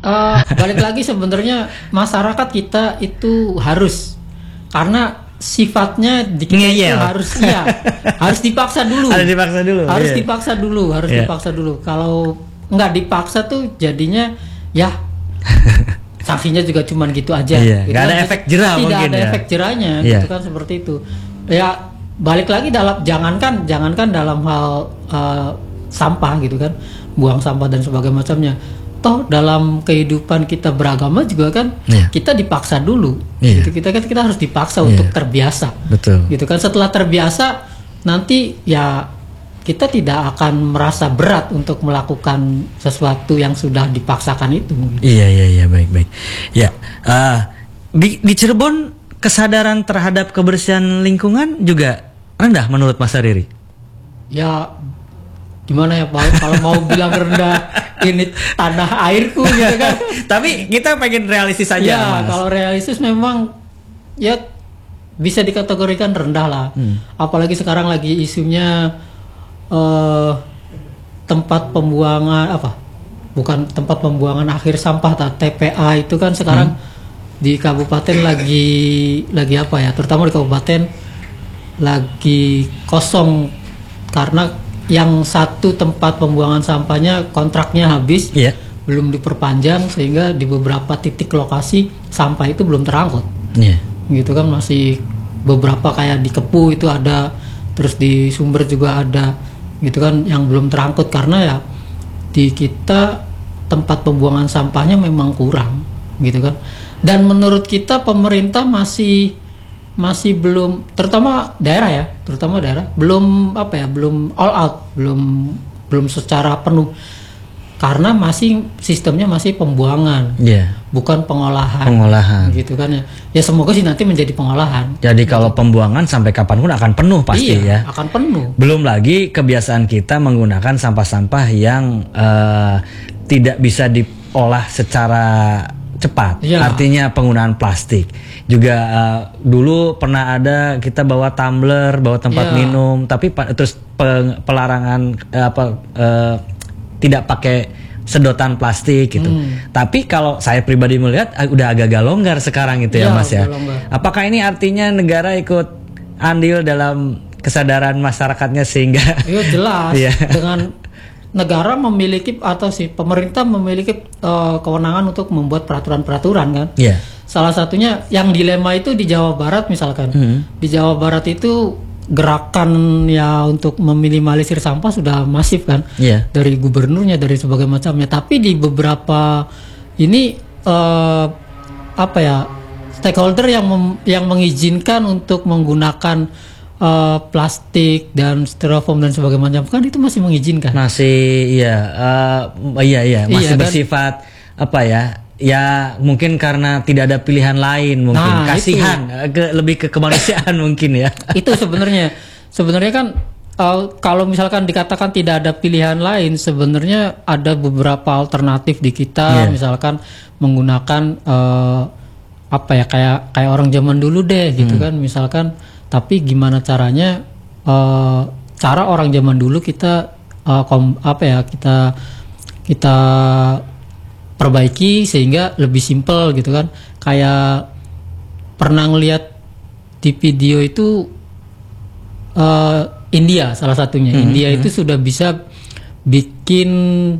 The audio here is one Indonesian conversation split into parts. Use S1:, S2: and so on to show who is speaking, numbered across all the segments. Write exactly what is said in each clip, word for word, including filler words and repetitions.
S1: uh, balik lagi sebenarnya masyarakat kita itu harus, karena sifatnya di kita itu harus ya harus dipaksa dulu.
S2: Harus dipaksa dulu.
S1: Harus
S2: yeah.
S1: dipaksa dulu, harus
S2: yeah.
S1: dipaksa dulu. Kalau nggak dipaksa tuh jadinya ya sanksinya juga cuman gitu aja.
S2: Iya,
S1: gitu
S2: nggak
S1: kan.
S2: ada efek jerah
S1: Tidak
S2: mungkin
S1: ada
S2: ya.
S1: efek jerahnya,
S2: Iya.
S1: gitu kan seperti itu. Ya balik lagi dalam jangankan jangankan dalam hal uh, sampah gitu kan, buang sampah dan sebagainya macamnya. Toh dalam kehidupan kita beragama juga kan
S2: iya.
S1: kita dipaksa dulu.
S2: Iya.
S1: Gitu. Kita kan kita harus dipaksa
S2: iya.
S1: untuk terbiasa.
S2: Betul.
S1: Gitu kan setelah terbiasa nanti ya kita tidak akan merasa berat untuk melakukan sesuatu yang sudah dipaksakan itu.
S2: Iya iya iya baik baik. Ya uh, di di Cirebon kesadaran terhadap kebersihan lingkungan juga rendah menurut Mas Riri.
S1: Ya gimana ya Pak, kalau mau bilang rendah ini tanah airku gitu kan.
S2: Tapi kita pengen realistis saja.
S1: Ya
S2: Mas.
S1: kalau realistis memang ya bisa dikategorikan rendah lah. Hmm. Apalagi sekarang lagi isunya uh, tempat pembuangan apa? Bukan tempat pembuangan akhir sampah, T P A itu kan sekarang hmm. di kabupaten lagi lagi apa ya? Terutama di kabupaten lagi kosong karena yang satu tempat pembuangan sampahnya kontraknya habis, yeah. belum diperpanjang sehingga di beberapa titik lokasi sampah itu belum terangkut. Yeah. Gitu kan masih beberapa kayak di Kepu itu ada, terus di Sumber juga ada, gitu kan yang belum terangkut karena ya di kita tempat pembuangan sampahnya memang kurang, gitu kan. Dan menurut kita pemerintah masih masih belum, terutama daerah ya, terutama daerah belum apa ya, belum all out, belum belum secara penuh karena masih sistemnya masih pembuangan, yeah. bukan pengolahan,
S2: pengolahan,
S1: gitu kan ya. Ya semoga sih nanti menjadi pengolahan.
S2: Jadi gitu. Kalau pembuangan sampai kapanpun akan penuh pasti
S1: iya,
S2: ya.
S1: Akan penuh.
S2: Belum lagi kebiasaan kita menggunakan sampah-sampah yang uh, tidak bisa diolah secara cepat, ya. Artinya penggunaan plastik juga. Uh, dulu pernah ada kita bawa tumbler, bawa tempat ya. minum, tapi terus pe, pelarangan uh, apa uh, tidak pakai sedotan plastik gitu. Hmm. Tapi kalau saya pribadi melihat uh, udah agak-agak longgar sekarang gitu ya, ya Mas ya. Longgar. Apakah ini artinya negara ikut andil dalam kesadaran masyarakatnya sehingga?
S1: Iya jelas. ya. Dengan negara memiliki atau si pemerintah memiliki uh, kewenangan untuk membuat peraturan-peraturan kan. Yeah. Salah satunya yang dilema itu di Jawa Barat misalkan. Mm. Di Jawa Barat itu gerakan ya untuk meminimalisir sampah sudah masif kan. Yeah. Dari gubernurnya, dari sebagainya macamnya. Tapi di beberapa ini uh, apa ya, stakeholder yang mem, yang mengizinkan untuk menggunakan Uh, plastik dan styrofoam dan sebagainya macam kan itu masih mengizinkan.
S2: Masih iya uh, iya iya masih iya, bersifat kan? Apa ya? Ya mungkin karena tidak ada pilihan lain mungkin. Nah, kasihan ke, lebih ke kemanusiaan mungkin ya.
S1: Itu sebenarnya sebenarnya kan uh, kalau misalkan dikatakan tidak ada pilihan lain, sebenarnya ada beberapa alternatif di kita, yeah. misalkan menggunakan uh, apa ya, kayak kayak orang zaman dulu deh gitu hmm. kan, misalkan. Tapi gimana caranya uh, cara orang zaman dulu kita uh, kom, apa ya kita kita perbaiki sehingga lebih simpel gitu kan. Kayak pernah ngeliat di video itu uh, India salah satunya. Hmm, India hmm. itu sudah bisa bikin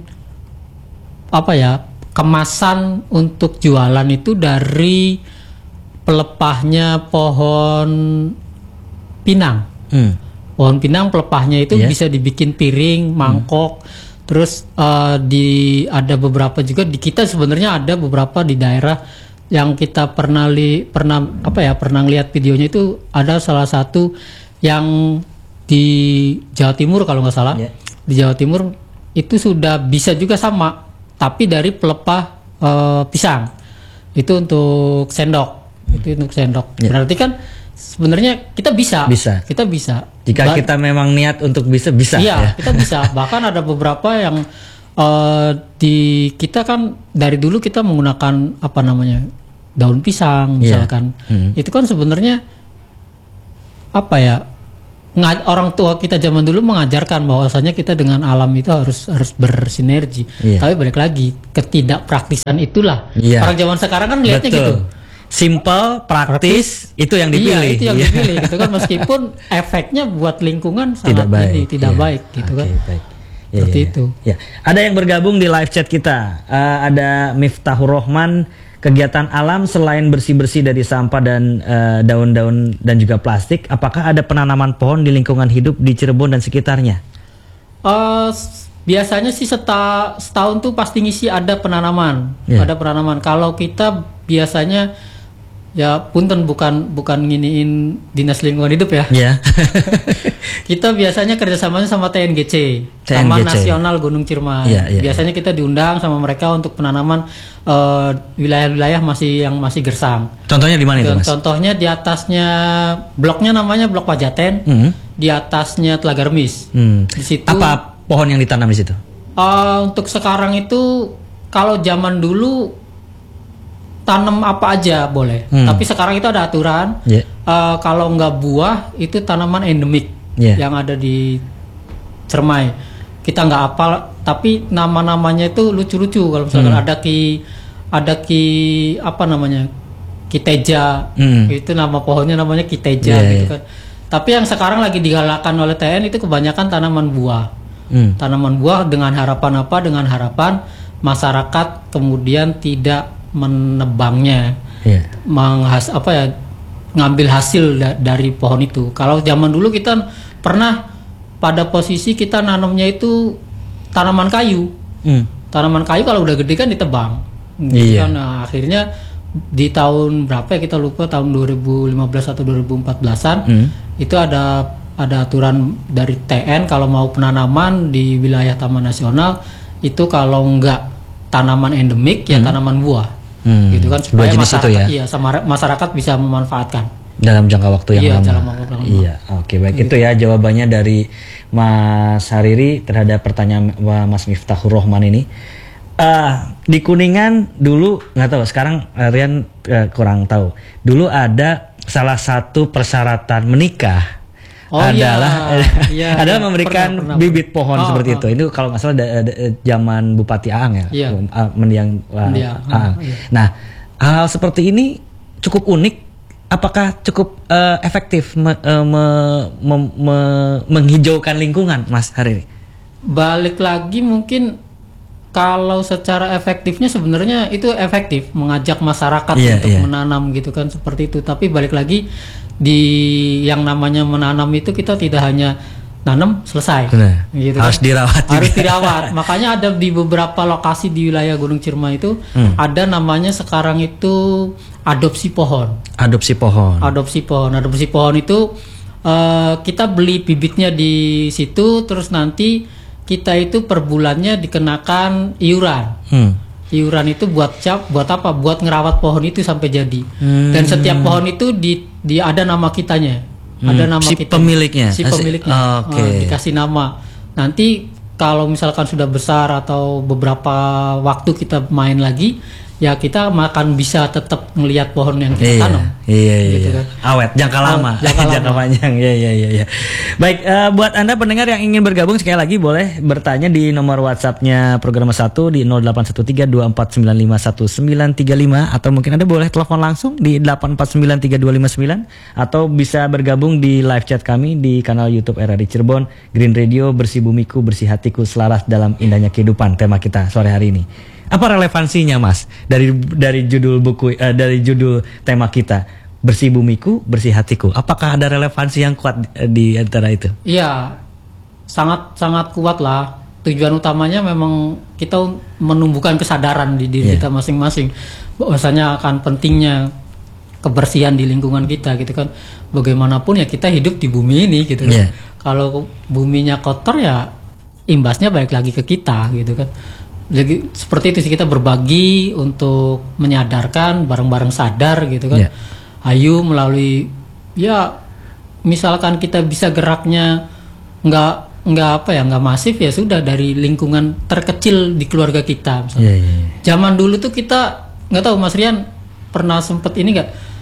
S1: apa ya, kemasan untuk jualan itu dari pelepahnya pohon pinang. Hmm. Pohon pinang pelepahnya itu yeah. bisa dibikin piring, mangkok. Hmm. Terus uh, di ada beberapa juga di kita sebenarnya ada beberapa di daerah yang kita pernah li, pernah apa ya pernah lihat videonya itu ada salah satu yang di Jawa Timur kalau nggak salah. Yeah. Di Jawa Timur itu sudah bisa juga sama, tapi dari pelepah uh, pisang. Itu untuk sendok. Itu untuk sendok. Yeah. Berarti kan sebenarnya kita bisa,
S2: bisa,
S1: kita bisa.
S2: Jika ba- kita memang niat untuk bisa, bisa.
S1: Iya,
S2: ya?
S1: kita bisa. Bahkan ada beberapa yang uh, di kita kan dari dulu kita menggunakan apa namanya daun pisang, misalkan. Yeah. Hmm. Itu kan sebenarnya apa ya, nga- orang tua kita zaman dulu mengajarkan bahwasanya kita dengan alam itu harus harus bersinergi.
S2: Iya.
S1: Tapi balik lagi ketidakpraktisan itulah.
S2: Iya.
S1: Orang zaman sekarang kan lihatnya
S2: Betul.
S1: gitu.
S2: Simple, praktis, itu yang dipilih.
S1: Iya, itu yang
S2: Iya.
S1: dipilih gitu kan, meskipun efeknya buat lingkungan
S2: Tidak
S1: sangat
S2: baik.
S1: ini, tidak
S2: Iya.
S1: baik gitu
S2: Oke,
S1: kan.
S2: baik. Ya,
S1: Seperti
S2: ya,
S1: itu.
S2: Ya. Ada yang bergabung di live chat kita. Uh, ada Miftahur Rohman. Kegiatan alam selain bersih-bersih dari sampah dan uh, daun-daun dan juga plastik, apakah ada penanaman pohon di lingkungan hidup di Cirebon dan sekitarnya?
S1: Uh, s- biasanya sih seta, setahun tuh pasti ngisi ada penanaman,
S2: Iya.
S1: ada penanaman. Kalau kita biasanya ya punten bukan bukan nginiin dinas lingkungan hidup ya.
S2: Ya.
S1: Kita biasanya kerjasamanya sama T N G C,
S2: T N G C.
S1: Taman Nasional Gunung Ciremai.
S2: Iya, iya,
S1: biasanya kita diundang sama mereka untuk penanaman uh, wilayah-wilayah masih yang masih gersang.
S2: Contohnya di mana itu,
S1: Dan
S2: Mas?
S1: contohnya di atasnya bloknya namanya Blok Pajaten,
S2: Hmm.
S1: di atasnya Telaga Remis.
S2: Hmm.
S1: Di situ
S2: Apa pohon yang ditanam di situ?
S1: uh, untuk sekarang itu kalau zaman dulu tanam apa aja boleh,
S2: Hmm.
S1: tapi sekarang itu ada aturan.
S2: Ya.
S1: Uh, kalau nggak buah itu tanaman endemik
S2: Yeah.
S1: yang ada di Cermai. Kita nggak apal, tapi nama-namanya itu lucu-lucu. Kalau misalkan
S2: Hmm.
S1: ada ki, ada ki apa namanya, Kiteja,
S2: Hmm.
S1: itu nama pohonnya namanya Kiteja
S2: Yeah,
S1: gitu
S2: yeah.
S1: kan. Tapi yang sekarang lagi digalakkan oleh T N itu kebanyakan tanaman buah.
S2: Hmm.
S1: Tanaman buah dengan harapan apa? Dengan harapan masyarakat kemudian tidak menebangnya,
S2: Ya.
S1: menghas apa ya, ngambil hasil da- dari pohon itu. Kalau zaman dulu kita pernah pada posisi kita nanamnya itu tanaman kayu.
S2: Hmm.
S1: Tanaman kayu kalau udah gede kan ditebang.
S2: Iya.
S1: Kan, nah, akhirnya di tahun berapa ya kita lupa, tahun dua ribu lima belas atau dua ribu empat belasan
S2: Hmm.
S1: itu ada ada aturan dari T N kalau mau penanaman di wilayah Taman Nasional itu kalau enggak tanaman endemik ya tanaman buah.
S2: Hmm.
S1: Gitu kan,
S2: Dua
S1: supaya
S2: jenis
S1: masyarakat
S2: itu ya?
S1: iya sama masyarakat bisa memanfaatkan.
S2: Dalam jangka waktu yang
S1: Iya,
S2: lama.
S1: dalam waktu yang lama.
S2: Iya, oke baik. Itu ya jawabannya dari Mas Hariri terhadap pertanyaan Mas Miftahur Rohman ini. Ah, di Kuningan dulu nggak tahu, sekarang eh, Rian eh, kurang tahu. Dulu ada salah satu persyaratan menikah
S1: Oh, iya.
S2: adalah
S1: Iya,
S2: adalah
S1: iya.
S2: memberikan
S1: Pernah, pernah,
S2: bibit pohon
S1: Oh,
S2: seperti
S1: oh.
S2: itu. Itu kalau nggak salah da- da- zaman Bupati Aang ya,
S1: Iya.
S2: Ah, mendiang ah,
S1: Mendiang,
S2: Aang.
S1: oh, iya.
S2: Nah, hal seperti ini cukup unik. Apakah cukup eh, efektif me- eh, me- mem- me- menghijaukan lingkungan, Mas Hariri?
S1: Balik lagi mungkin kalau secara efektifnya sebenarnya itu efektif mengajak masyarakat
S2: Iya,
S1: untuk
S2: iya.
S1: menanam gitu kan, seperti itu. Tapi balik lagi di yang namanya menanam itu kita tidak hanya nanam selesai.
S2: Benar.
S1: Gitu
S2: Harus
S1: kan.
S2: dirawat juga.
S1: Harus dirawat. Makanya ada di beberapa lokasi di wilayah Gunung Ciremai itu
S2: Hmm.
S1: ada namanya sekarang itu adopsi pohon.
S2: Adopsi pohon.
S1: Adopsi pohon. Adopsi pohon itu eh, kita beli bibitnya di situ, terus nanti kita itu per bulannya dikenakan iuran.
S2: Hmm.
S1: Iuran itu buat cap, buat apa? Buat ngerawat pohon itu sampai jadi.
S2: Hmm.
S1: Dan setiap pohon itu di, di ada nama kitanya. Ada
S2: Hmm.
S1: nama
S2: Si
S1: kita.
S2: pemiliknya?
S1: Si
S2: Ah, si-
S1: pemiliknya.
S2: Oke.
S1: Eh, dikasih nama. Nanti kalau misalkan sudah besar atau beberapa waktu kita main lagi, ya kita akan bisa tetap melihat pohon yang kita
S2: Iya,
S1: tanam.
S2: iya, iya,
S1: Gitu
S2: iya.
S1: kan.
S2: Awet, jangka
S1: Oh,
S2: lama,
S1: jangka lama.
S2: panjang, ya, ya, ya, ya. Baik, eh, buat anda pendengar yang ingin bergabung sekali lagi boleh bertanya di nomor WhatsAppnya program satu di nol delapan satu tiga dua empat sembilan lima satu sembilan tiga lima atau mungkin anda boleh telepon langsung di delapan empat sembilan tiga dua lima sembilan atau bisa bergabung di live chat kami di kanal YouTube R R I Cirebon, Green Radio, Bersih Bumiku, Bersih Hatiku, Selaras dalam Indahnya Kehidupan, tema kita sore hari ini. Apa relevansinya, Mas, dari dari judul buku eh, dari judul tema kita, Bersih Bumiku, Bersih Hatiku? Apakah ada relevansi yang kuat di, di antara itu?
S1: Iya, sangat sangat kuat lah. Tujuan utamanya memang kita menumbuhkan kesadaran di diri
S2: Iya.
S1: kita masing-masing, bahwasanya akan pentingnya kebersihan di lingkungan kita gitu kan. Bagaimanapun ya kita hidup di bumi ini gitu kan.
S2: Iya.
S1: Kalau buminya kotor ya imbasnya balik lagi ke kita gitu kan. Jadi seperti itu sih, kita berbagi untuk menyadarkan, bareng-bareng sadar gitu kan.
S2: Iya.
S1: Ayo melalui ya misalkan kita bisa geraknya nggak nggak apa ya nggak masif, ya sudah dari lingkungan terkecil di keluarga kita misalnya.
S2: Iya, iya, iya.
S1: Zaman dulu tuh kita nggak tahu Mas Rian pernah sempet ini nggak,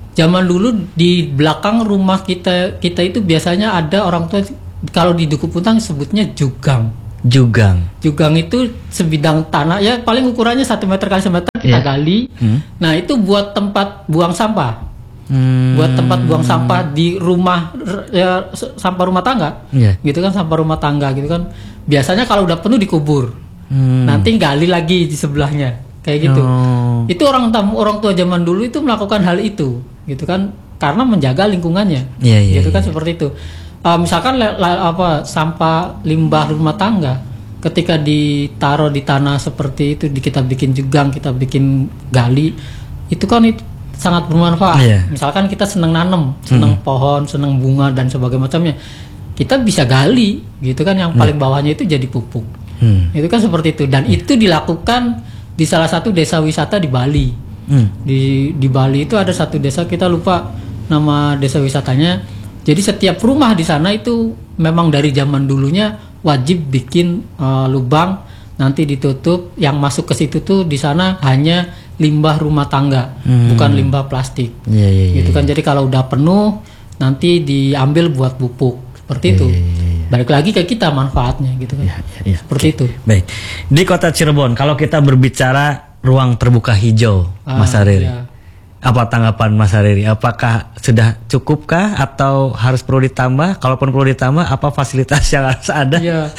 S1: zaman dulu di belakang rumah kita kita itu biasanya ada orang tua, kalau di Duku Puntang sebutnya jugang.
S2: Jugang.
S1: Jugang itu sebidang tanah ya paling ukurannya satu meter kali satu meter kita yeah. gali. Hmm. Nah itu buat tempat buang sampah. Hmm. Buat tempat buang sampah di rumah ya sampah rumah tangga. Yeah. Gitu kan, sampah rumah tangga gitu kan. Biasanya kalau udah penuh dikubur. Hmm. Nanti gali lagi di sebelahnya. Kayak gitu. Oh. Itu orang tamu orang tua zaman dulu itu melakukan hal itu, gitu kan? Karena menjaga lingkungannya. Yeah, yeah, gitu kan yeah. Seperti itu. Uh, misalkan le, le, apa sampah limbah rumah tangga ketika ditaruh di tanah seperti itu, di, kita bikin jugang, kita bikin gali, itu kan itu sangat bermanfaat. Yeah. Misalkan kita senang nanam, senang hmm. pohon, senang bunga dan sebagainya macamnya, kita bisa gali, gitu kan? Yang paling bawahnya itu jadi pupuk. Hmm. Itu kan seperti itu, dan yeah. itu dilakukan di salah satu desa wisata di Bali. Hmm. Di di Bali itu ada satu desa, kita lupa nama desa wisatanya. Jadi setiap rumah di sana itu memang dari zaman dulunya wajib bikin uh, lubang, nanti ditutup. Yang masuk ke situ tuh di sana hanya limbah rumah tangga, hmm. bukan limbah plastik. Yeah, yeah, yeah, gitu kan. Jadi kalau udah penuh nanti diambil buat pupuk. Seperti yeah, itu. Yeah, yeah, yeah. Balik lagi ke kita manfaatnya gitu kan. Yeah, yeah, yeah. Seperti okay. itu. Baik.
S2: Di Kota Cirebon kalau kita berbicara ruang terbuka hijau, ah, Mas Hariri. Yeah. Apa tanggapan Mas Hariri? Apakah sudah cukupkah atau harus perlu ditambah? Kalaupun perlu ditambah, apa fasilitas yang harus ada?
S1: Ya.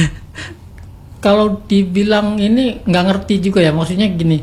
S1: Kalau dibilang ini nggak ngerti juga ya. Maksudnya gini,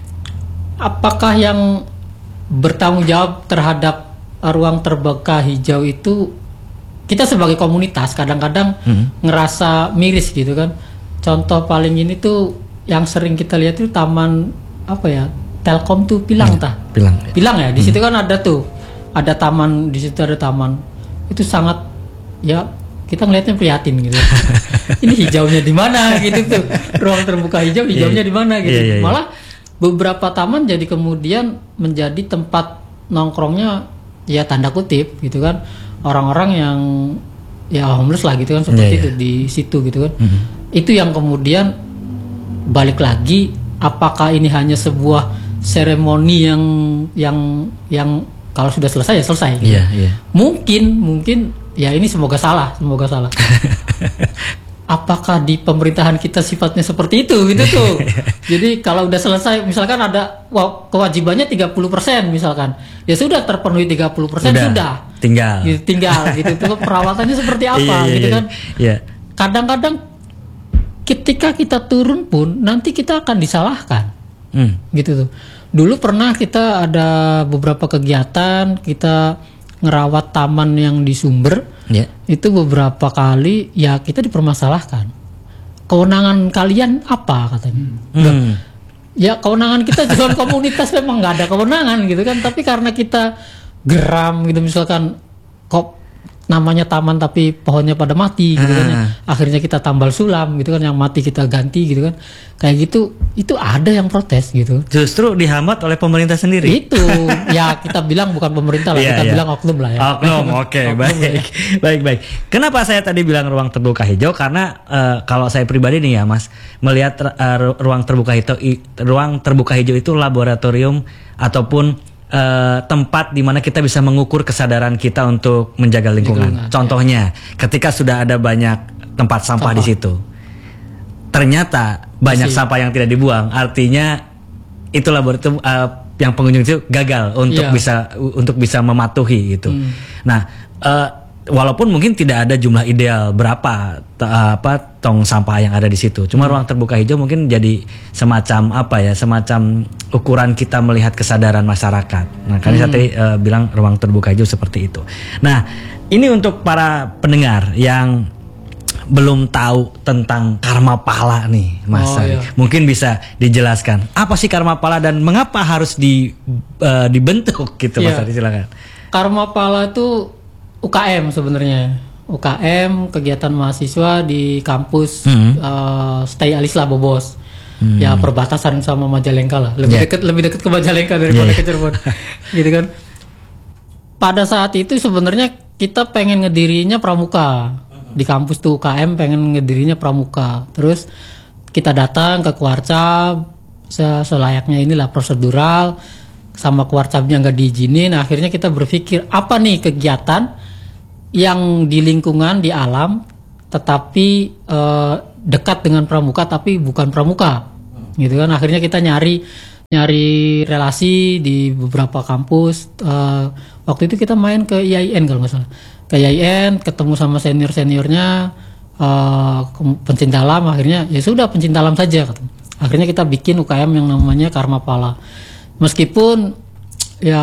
S1: apakah yang bertanggung jawab terhadap ruang terbuka hijau itu kita sebagai komunitas kadang-kadang hmm. ngerasa miris gitu kan. Contoh paling ini tuh yang sering kita lihat itu taman apa ya? Telkom tuh Pilang hmm, tah.
S2: Pilang.
S1: Pilang ya. Di hmm. situ kan ada tuh. Ada taman, di situ ada taman. Itu sangat ya kita ngelihatnya prihatin gitu. Ini hijaunya di mana gitu tuh. Ruang terbuka hijau hijaunya yeah, di mana gitu. Yeah, yeah, yeah. Malah beberapa taman jadi kemudian menjadi tempat nongkrongnya ya tanda kutip gitu kan. Orang-orang yang ya homeless lah gitu kan seperti yeah, itu yeah. di situ gitu kan. Mm-hmm. Itu yang kemudian balik lagi, apakah ini hanya sebuah seremoni yang yang yang kalau sudah selesai ya selesai gitu.
S2: Yeah, yeah.
S1: Mungkin mungkin ya ini semoga salah, semoga salah. Apakah di pemerintahan kita sifatnya seperti itu gitu tuh. Jadi kalau udah selesai misalkan ada wow, kewajibannya tiga puluh persen misalkan. Ya sudah terpenuhi tiga puluh persen sudah, sudah.
S2: Tinggal.
S1: Gitu, tinggal gitu tuh perawatannya seperti apa yeah, yeah, gitu kan.
S2: Yeah.
S1: Kadang-kadang ketika kita turun pun nanti kita akan disalahkan. Hmm. Gitu tuh. Dulu pernah kita ada beberapa kegiatan, kita ngerawat taman yang di Sumber. Yeah. Itu beberapa kali ya kita dipermasalahkan. Kewenangan kalian apa katanya? Hmm. Ya kewenangan kita cuma komunitas memang nggak ada kewenangan gitu kan. Tapi karena kita geram gitu misalkan kok namanya taman tapi pohonnya pada mati gitu kan ya. Akhirnya kita tambal sulam gitu kan, yang mati kita ganti gitu kan. Kayak gitu itu ada yang protes gitu.
S2: Justru dihambat oleh pemerintah sendiri.
S1: Itu ya kita bilang bukan pemerintah lah, yeah, kita yeah. bilang oknum lah ya.
S2: Oknum, oke, okay, baik. Ya. Baik, baik. Kenapa saya tadi bilang ruang terbuka hijau? Karena uh, kalau saya pribadi nih ya, Mas, melihat uh, ruang terbuka hijau i, ruang terbuka hijau itu laboratorium ataupun Uh, tempat di mana kita bisa mengukur kesadaran kita untuk menjaga lingkungan. lingkungan Contohnya, ya. ketika sudah ada banyak tempat sampah, sampah. di situ, ternyata banyak Masih. sampah yang tidak dibuang, artinya itu laboratorium uh, yang pengunjung itu gagal untuk ya. bisa untuk bisa mematuhi itu. Hmm. Nah, uh, walaupun mungkin tidak ada jumlah ideal berapa t- apa tong sampah yang ada di situ. Cuma hmm. ruang terbuka hijau mungkin jadi semacam apa ya, semacam ukuran kita melihat kesadaran masyarakat. Nah, kan hmm. saya tadi uh, bilang ruang terbuka hijau seperti itu. Nah, ini untuk para pendengar yang belum tahu tentang karma pala nih, Mas. Oh, iya. Mungkin bisa dijelaskan apa sih karma pala dan mengapa harus di uh, dibentuk gitu, Mas. Iya. Silakan.
S1: Karma pala itu U K M sebenarnya, U K M kegiatan mahasiswa di kampus hmm. uh, Stay Alisla Bobos, hmm. ya perbatasan sama Majalengka lah, lebih yeah. dekat lebih dekat ke Majalengka daripada yeah. ke Cirebon, gitu kan. Pada saat itu sebenarnya kita pengen ngedirinya pramuka di kampus tuh U K M, pengen ngedirinya pramuka, terus kita datang ke Kuarca selayaknya inilah prosedural. sama Kuarcapnya nggak diizinin, akhirnya kita berpikir apa nih kegiatan yang di lingkungan, di alam, tetapi eh, dekat dengan pramuka tapi bukan pramuka, gitu kan. Akhirnya kita nyari nyari relasi di beberapa kampus. Eh, waktu itu kita main ke I A I N kalau nggak salah, ke I A I N, ketemu sama senior seniornya eh, pencinta alam. Akhirnya ya sudah pencinta alam saja, katanya. Akhirnya kita bikin U K M yang namanya Karma Pala. Meskipun ya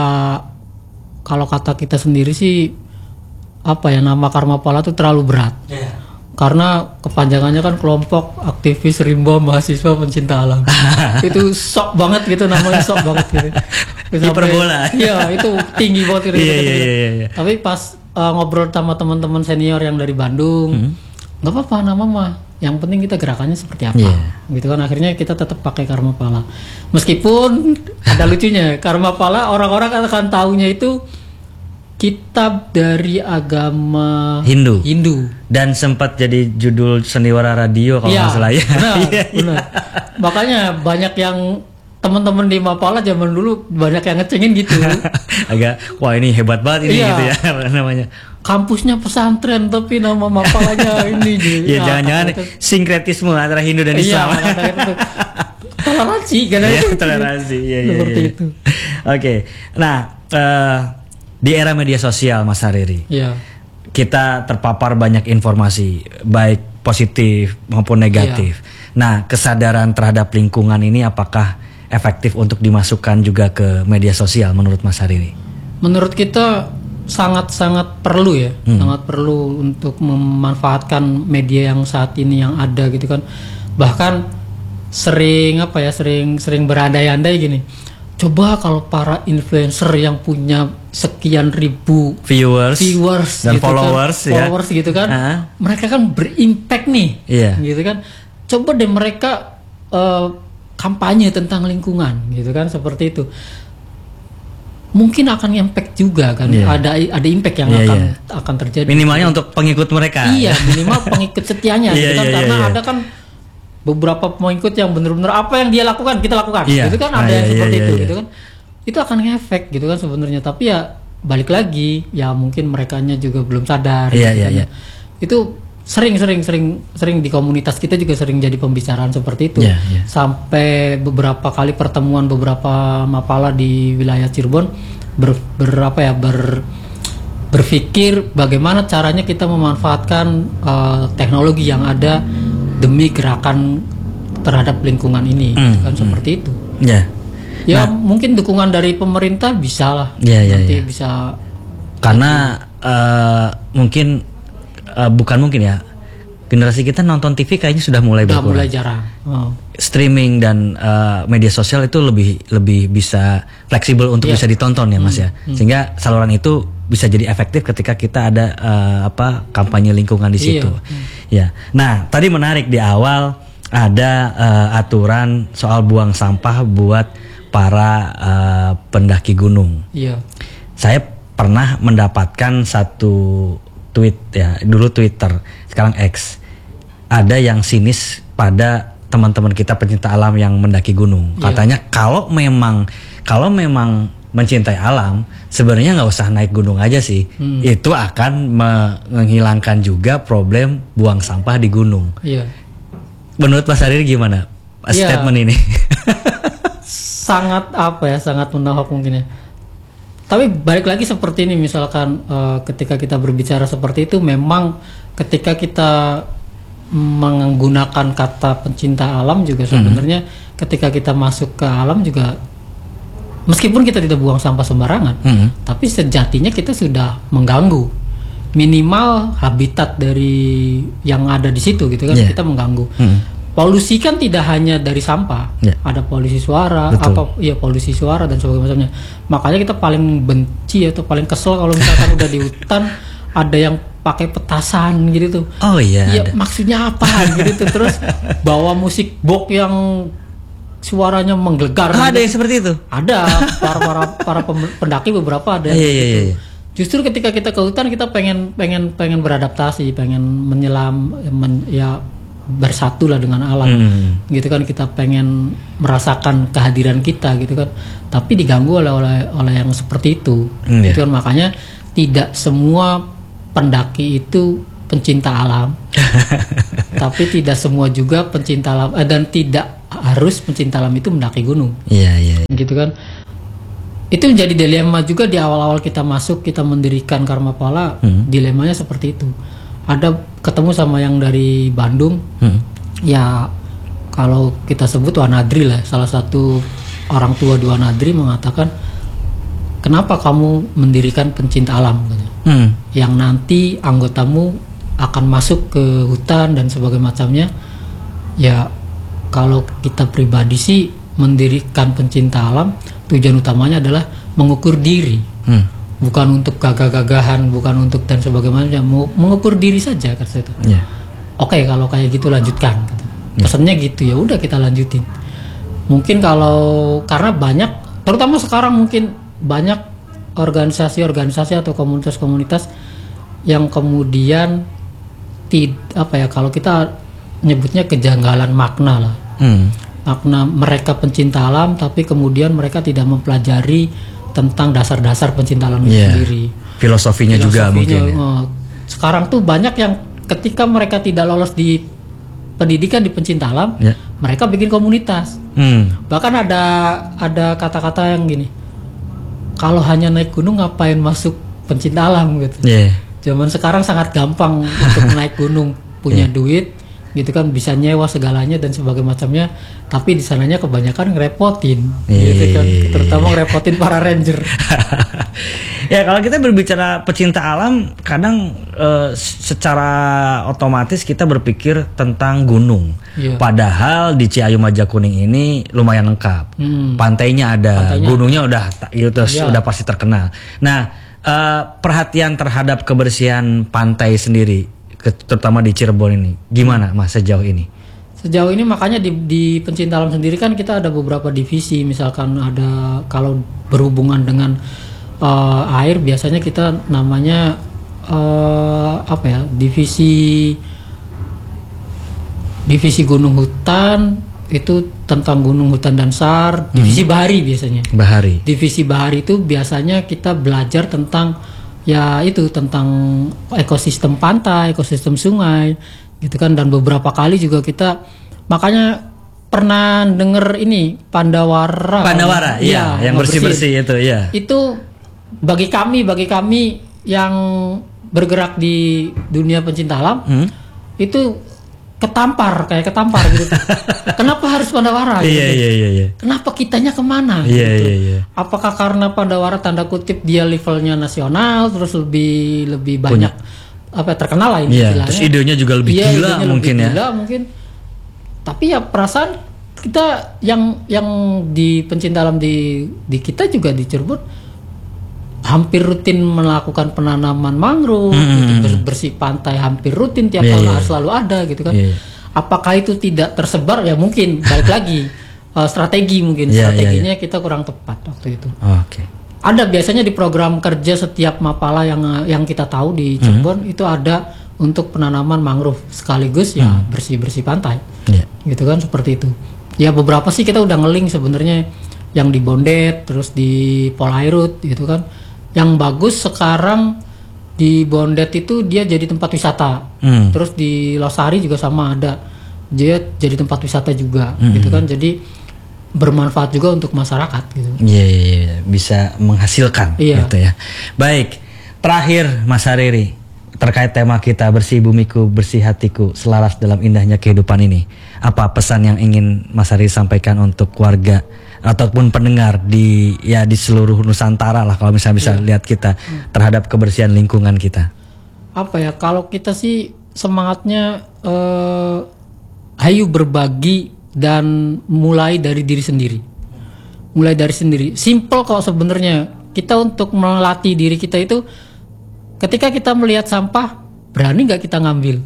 S1: kalau kata kita sendiri sih apa ya, nama Karma Pala itu terlalu berat. Yeah. Karena kepanjangannya kan kelompok aktivis rimba mahasiswa pencinta alam. Itu sok banget gitu, namanya sok banget gitu.
S2: Hiperbola.
S1: Iya, itu tinggi banget gitu.
S2: Iya, iya, iya, iya.
S1: Tapi pas uh, ngobrol sama teman-teman senior yang dari Bandung, nggak hmm. apa-apa nama mah. Yang penting kita gerakannya seperti apa, yeah. gitu kan. Akhirnya kita tetap pakai Karma Pala. Meskipun ada lucunya, Karma Pala orang-orang akan taunya itu kitab dari agama
S2: Hindu.
S1: Hindu.
S2: Dan sempat jadi judul Sendiwara Radio kalau nggak
S1: ya,
S2: salah ya.
S1: Benar, benar. Makanya banyak yang teman-teman di Mapala zaman dulu banyak yang ngecengin gitu.
S2: Agak wah ini hebat banget ini, iya. gitu ya namanya.
S1: Kampusnya pesantren tapi nama Mapalanya ini.
S2: Ya, jangan-jangan sinkretisme antara Hindu dan Islam.
S1: Iya, kata-kata toleransi kan
S2: ya, toleransi. Iya, iya,
S1: seperti
S2: iya.
S1: itu.
S2: Oke. Nah, uh, di era media sosial Mas Hariri.
S1: Iya.
S2: Kita terpapar banyak informasi baik positif maupun negatif. Iya. Nah, kesadaran terhadap lingkungan ini apakah efektif untuk dimasukkan juga ke media sosial menurut Mas Hariri? Menurut kita sangat-sangat perlu ya, hmm. sangat perlu untuk memanfaatkan media yang saat ini yang ada gitu kan. Bahkan sering apa ya, sering sering berandai-andai gini. Coba kalau para influencer yang punya sekian ribu viewers, viewers dan gitu followers, kan, ya. followers gitu kan, uh-huh. mereka kan berimpact nih, yeah. gitu kan. Coba deh mereka uh, kampanye tentang lingkungan, gitu kan, seperti itu. Mungkin akan impact juga kan, yeah. ada ada impact yang yeah, akan yeah. akan terjadi. Minimalnya untuk pengikut mereka. Iya, minimal pengikut setianya, yeah, gitu kan, yeah, karena yeah, yeah. ada kan beberapa pengikut yang benar-benar apa yang dia lakukan kita lakukan, yeah. gitu kan, ada ah, yang yeah, seperti yeah, itu, yeah. gitu kan, itu akan ngefek gitu kan sebenarnya. Tapi ya balik lagi, ya mungkin merekanya juga belum sadar, yeah, gitu yeah, kan. yeah. Itu sering-sering sering sering di komunitas kita juga sering jadi pembicaraan seperti itu, yeah, yeah. sampai beberapa kali pertemuan beberapa Mapala di wilayah Cirebon ber, ber apa ya ber berpikir bagaimana caranya kita memanfaatkan uh, teknologi yang ada demi gerakan terhadap lingkungan ini, mm, kan mm. seperti itu. Yeah. Ya nah, mungkin dukungan dari pemerintah bisa lah, yeah, yeah, nanti yeah. bisa. Karena uh, mungkin uh, bukan mungkin ya, generasi kita nonton T V kayaknya sudah mulai berkurang. Mulai jarang. Oh. Streaming dan uh, media sosial itu lebih lebih bisa fleksibel untuk yeah. bisa ditonton ya Mas, mm, ya. Mm. Sehingga saluran itu bisa jadi efektif ketika kita ada uh, apa kampanye lingkungan di situ. Iya. Hmm. Ya. Nah, tadi menarik di awal ada uh, aturan soal buang sampah buat para uh, pendaki gunung. Iya. Saya pernah mendapatkan satu tweet ya, dulu Twitter, sekarang X. Ada yang sinis pada teman-teman kita pencinta alam yang mendaki gunung. Iya. Katanya kalau memang kalau memang mencintai alam, sebenarnya nggak usah naik gunung aja sih, hmm. itu akan menghilangkan juga problem buang sampah di gunung. Iya. Menurut Mas Hariri gimana iya. statement ini? Sangat apa ya, sangat menohok mungkin ya. Tapi balik lagi seperti ini, misalkan uh, ketika kita berbicara seperti itu, memang ketika kita menggunakan kata pencinta alam juga sebenarnya hmm. ketika kita masuk ke alam juga, meskipun kita tidak buang sampah sembarangan, hmm. tapi sejatinya kita sudah mengganggu minimal habitat dari yang ada di situ gitu kan, yeah. kita mengganggu. Hmm. Polusi kan tidak hanya dari sampah, yeah. ada polusi suara, betul. apa ya polusi suara dan sebagainya. Makanya kita paling benci atau paling kesel kalau misalkan udah di hutan ada yang pakai petasan gitu tuh. Oh iya. Ya maksudnya apa gitu tuh, terus bawa musik box yang suaranya menggelegar. Ah, gitu. Ada yang seperti itu? Ada, para para para pendaki beberapa ada. Iya, iya, iya. Justru ketika kita ke hutan kita pengen pengen pengen beradaptasi, pengen menyelam, men, ya
S1: bersatu lah dengan alam, hmm. gitu kan, kita pengen merasakan kehadiran kita gitu kan, tapi diganggu oleh oleh, oleh yang seperti itu, hmm, gitu kan. Makanya tidak semua pendaki itu pencinta alam, tapi tidak semua juga pencinta alam, eh, dan tidak harus pencinta alam itu mendaki gunung,
S2: yeah, yeah, yeah.
S1: gitu kan. Itu menjadi dilema juga di awal-awal kita masuk, kita mendirikan Karmapala, hmm. dilemanya seperti itu. Ada ketemu sama yang dari Bandung, hmm. ya kalau kita sebut Wanadri lah, salah satu orang tua di Wanadri mengatakan, kenapa kamu mendirikan pencinta alam, hmm. yang nanti anggotamu akan masuk ke hutan dan sebagainya macamnya. Ya kalau kita pribadi sih mendirikan pencinta alam, tujuan utamanya adalah mengukur diri. Hmm. Bukan untuk gagah-gagahan, bukan untuk dan sebagainya, mau mengukur diri saja kata itu. Yeah. Oke, kalau kayak gitu lanjutkan. Kata. Pesannya yeah. gitu, ya udah kita lanjutin. Mungkin kalau karena banyak, terutama sekarang mungkin banyak organisasi-organisasi atau komunitas-komunitas yang kemudian tid, apa ya, kalau kita nyebutnya kejanggalan makna lah. Hmm. Makna mereka pencinta alam, tapi kemudian mereka tidak mempelajari tentang dasar-dasar pencinta alam itu yeah. sendiri.
S2: Filosofinya, Filosofinya juga mungkin.
S1: Uh, sekarang tuh banyak yang ketika mereka tidak lolos di pendidikan di pencinta alam, yeah. mereka bikin komunitas. Hmm. Bahkan ada ada kata-kata yang gini, kalau hanya naik gunung ngapain masuk pencinta alam gitu. Yeah. Zaman sekarang sangat gampang untuk naik gunung, punya yeah. duit, gitu kan, bisa nyewa segalanya dan sebagainya macamnya, tapi di sananya kebanyakan ngerepotin,
S2: Eee.
S1: gitu kan, terutama ngerepotin para ranger.
S2: Ya kalau kita berbicara pecinta alam, kadang e, secara otomatis kita berpikir tentang gunung. Iya. Padahal di Ciayu Majakuning ini lumayan lengkap, hmm. pantainya ada, pantainya gunungnya udah itu ya. Udah pasti terkenal. Nah, e, perhatian terhadap kebersihan pantai sendiri, terutama di Cirebon ini, gimana Mas sejauh ini?
S1: Sejauh ini makanya di, di pencinta alam sendiri kan kita ada beberapa divisi. Misalkan ada, kalau berhubungan dengan uh, air, biasanya kita namanya uh, apa ya, divisi divisi gunung hutan, itu tentang gunung hutan dan sar. Divisi hmm. bahari biasanya.
S2: Bahari.
S1: Divisi bahari itu biasanya kita belajar tentang, ya itu, tentang ekosistem pantai, ekosistem sungai, gitu kan. Dan beberapa kali juga kita, makanya pernah denger ini Pandawara.
S2: Pandawara, kan? Iya, ya, yang bersih-bersih itu, ya.
S1: Itu bagi kami, bagi kami yang bergerak di dunia pencinta alam, hmm? itu ketampar, kayak ketampar gitu. Kenapa harus Pandawara? Gitu?
S2: Iya, iya, iya, iya.
S1: Kenapa kitanya kemana?
S2: Iya,
S1: gitu?
S2: iya, iya.
S1: Apakah karena Pandawara tanda kutip dia levelnya nasional, terus lebih lebih banyak Punya. apa terkenal lah ini?
S2: Iya. Terus idenya juga lebih
S1: iya,
S2: gila mungkin
S1: lebih
S2: ya.
S1: Gila, mungkin. Tapi ya perasaan kita yang yang di pencinta alam di di kita juga di Cirebon hampir rutin melakukan penanaman mangrove, hmm. gitu, bersih pantai hampir rutin tiap yeah, tahun yeah. selalu ada gitu kan. Yeah. Apakah itu tidak tersebar? Ya mungkin balik lagi uh, strategi mungkin yeah, strateginya yeah, yeah. kita kurang tepat waktu itu.
S2: Oh, Oke. Okay.
S1: Ada biasanya di program kerja setiap Mapala yang yang kita tahu di Cirebon hmm. itu ada untuk penanaman mangrove sekaligus ya hmm. bersih-bersih pantai. Yeah. Gitu kan, seperti itu. Ya beberapa sih kita udah ngeling sebenarnya, yang di Bondet, terus di Polairut gitu kan. Yang bagus sekarang di Bondet itu dia jadi tempat wisata, hmm. terus di Losari juga sama ada, dia jadi tempat wisata juga, hmm. gitu kan, jadi bermanfaat juga untuk masyarakat gitu.
S2: Iya, yeah, yeah, yeah. Bisa menghasilkan, yeah. gitu ya. Baik, terakhir Mas Hariri, terkait tema kita bersih bumiku, bersih hatiku, selaras dalam indahnya kehidupan ini, apa pesan yang ingin Mas Hariri sampaikan untuk warga ataupun pendengar di ya di seluruh Nusantara lah, kalau misalnya bisa yeah. lihat kita terhadap kebersihan lingkungan kita?
S1: Apa ya, kalau kita sih semangatnya eh, ayo berbagi dan mulai dari diri sendiri, mulai dari sendiri. Simple kok sebenarnya. Kita untuk melatih diri kita itu, ketika kita melihat sampah, berani nggak kita ngambil,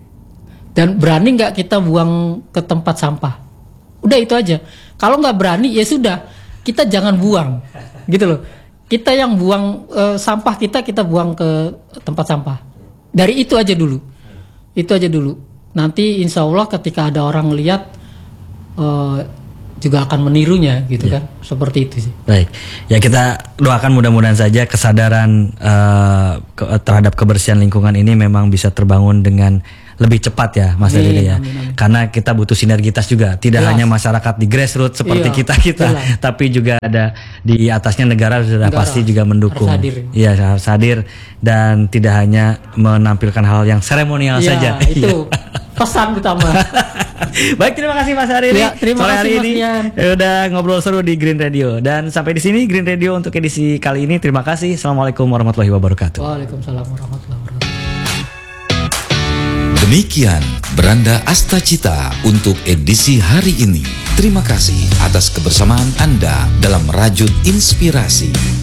S1: dan berani nggak kita buang ke tempat sampah. Udah itu aja. Kalau nggak berani ya sudah, kita jangan buang, gitu loh. Kita yang buang e, sampah kita kita buang ke tempat sampah. Dari itu aja dulu, itu aja dulu. nanti insya Allah ketika ada orang lihat uh, juga akan menirunya gitu ya. Kan, seperti itu sih.
S2: Baik, ya kita doakan mudah-mudahan saja kesadaran uh, ke, terhadap kebersihan lingkungan ini memang bisa terbangun dengan lebih cepat ya, Mas Dede ya. Amin, amin. Karena kita butuh sinergitas juga, tidak jelas. Hanya masyarakat di grassroots seperti iya, kita kita, jelas. Tapi juga ada di atasnya negara sudah negara, pasti juga mendukung. Iya, harus hadir dan tidak hanya menampilkan hal yang seremonial ya, saja.
S1: Itu pesan utama.
S2: Baik, terima kasih Mas hari ini.
S1: Ya, terima
S2: Sore
S1: kasih
S2: hari
S1: Mas
S2: ini
S1: Ian.
S2: Udah ngobrol seru di Green Radio. Dan sampai di sini Green Radio untuk edisi kali ini. Terima kasih. Assalamualaikum warahmatullahi wabarakatuh.
S1: Waalaikumsalam warahmatullahi wabarakatuh.
S3: Demikian Beranda Astacita untuk edisi hari ini. Terima kasih atas kebersamaan Anda dalam Rajut Inspirasi.